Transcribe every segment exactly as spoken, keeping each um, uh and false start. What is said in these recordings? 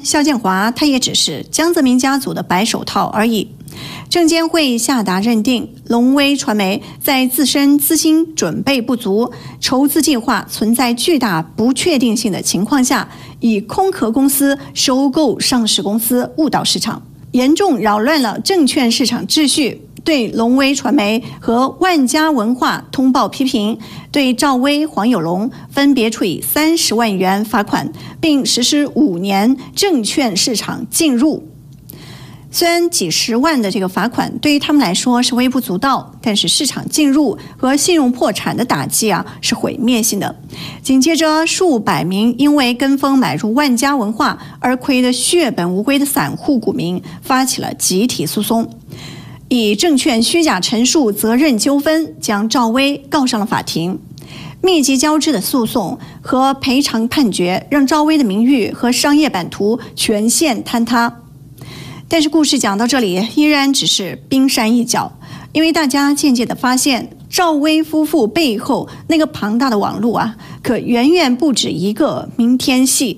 肖建华他也只是江泽民家族的白手套而已。证监会下达认定，龙威传媒在自身资金准备不足、筹资计划存在巨大不确定性的情况下，以空壳公司收购上市公司，误导市场，严重扰乱了证券市场秩序，对龙威传媒和万家文化通报批评，对赵薇、黄有龙分别处以三十万元罚款，并实施五年证券市场禁入。虽然几十万的这个罚款对于他们来说是微不足道，但是市场禁入和信用破产的打击啊是毁灭性的。紧接着，数百名因为跟风买入万家文化而亏得血本无归的散户股民发起了集体诉讼，以证券虚假陈述责任纠纷将赵薇告上了法庭。密集交织的诉讼和赔偿判决让赵薇的名誉和商业版图全线坍塌。但是故事讲到这里依然只是冰山一角，因为大家渐渐地发现，赵薇夫妇背后那个庞大的网络啊，可远远不止一个明天系。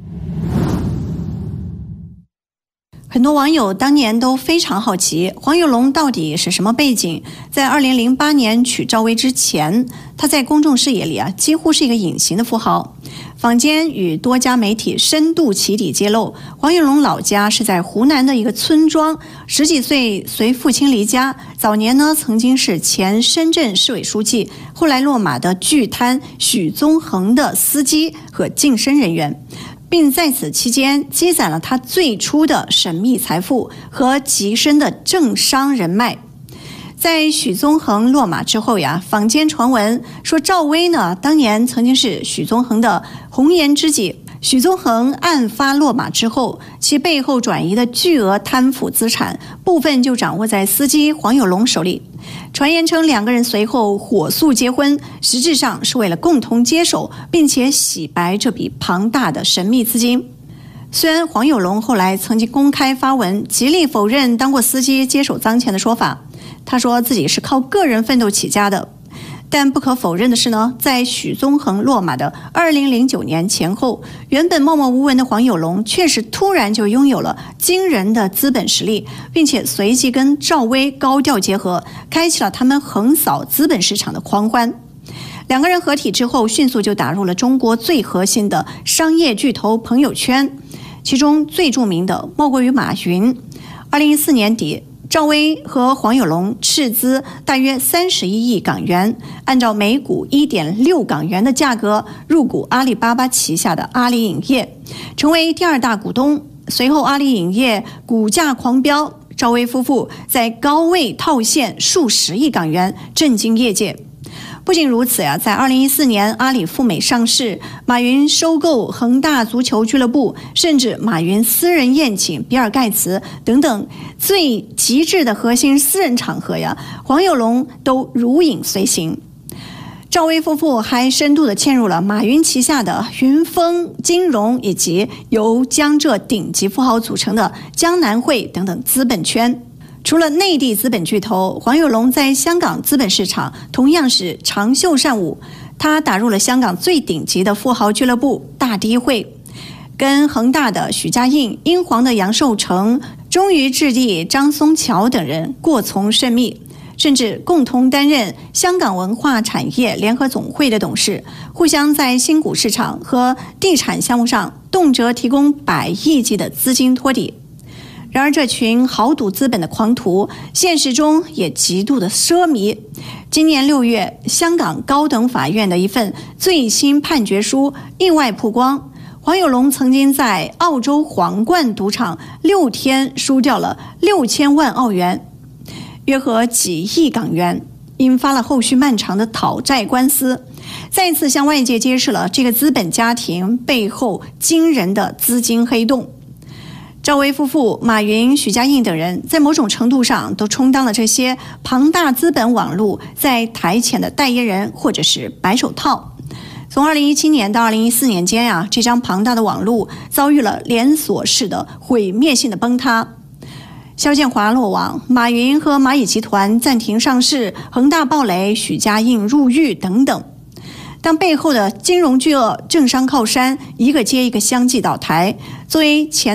很多网友当年都非常好奇，黄有龙到底是什么背景？在二零零八年娶赵薇之前，他在公众视野里啊，几乎是一个隐形的富豪。坊间与多家媒体深度起底揭露，黄有龙老家是在湖南的一个村庄，十几岁随父亲离家，早年呢曾经是前深圳市委书记，后来落马的巨贪许宗衡的司机和晋升人员，并在此期间积攒了他最初的神秘财富和极深的政商人脉。在许宗衡落马之后呀，坊间传闻说赵薇呢当年曾经是许宗衡的红颜知己。许宗衡案发落马之后，其背后转移的巨额贪腐资产部分就掌握在司机黄有龙手里。传言称两个人随后火速结婚，实质上是为了共同接手并且洗白这笔庞大的神秘资金。虽然黄有龙后来曾经公开发文极力否认当过司机接手脏钱的说法，他说自己是靠个人奋斗起家的。但不可否认的是呢，在许宗衡落马的二零零九年前后，原本默默无闻的黄有龙确实突然就拥有了惊人的资本实力，并且随即跟赵薇高调结合，开启了他们横扫资本市场的狂欢。两个人合体之后，迅速就打入了中国最核心的商业巨头朋友圈，其中最著名的莫过于马云。二零一四年底，赵薇和黄有龙斥资大约三十一亿港元，按照每股一点六港元的价格入股阿里巴巴旗下的阿里影业，成为第二大股东。随后阿里影业股价狂飙，赵薇夫妇在高位套现数十亿港元，震惊业界。不仅如此呀，在二零一四年阿里赴美上市，马云收购恒大足球俱乐部，甚至马云私人宴请比尔盖茨等等最极致的核心私人场合呀，黄有龙都如影随形。赵薇夫妇还深度地嵌入了马云旗下的云峰金融以及由江浙顶级富豪组成的江南汇等等资本圈。除了内地资本巨头，黄有龙在香港资本市场同样是长袖善舞。他打入了香港最顶级的富豪俱乐部大低汇，跟恒大的许家印、英皇的杨受成、中渝置地张松桥等人过从甚密，甚至共同担任香港文化产业联合总会的董事，互相在新股市场和地产项目上动辄提供百亿级的资金托底。然而这群豪赌资本的狂徒现实中也极度的奢靡。今年六月，香港高等法院的一份最新判决书意外曝光，黄有龙曾经在澳洲皇冠赌场六天输掉了六千万澳元，约合几亿港元，引发了后续漫长的讨债官司，再次向外界揭示了这个资本家庭背后惊人的资金黑洞。赵薇夫妇、马云、许家印等人在某种程度上都充当了这些庞大资本网络在台前的代言人或者是白手套。从二零一七年到二零一四年间啊，这张庞大的网络遭遇了连锁式的毁灭性的崩塌。肖建华落网，马云和蚂蚁集团暂停上市，恒大暴雷，许家印入狱等等。当背后的金融巨鳄、政商靠山一个接一个相继倒台，作为前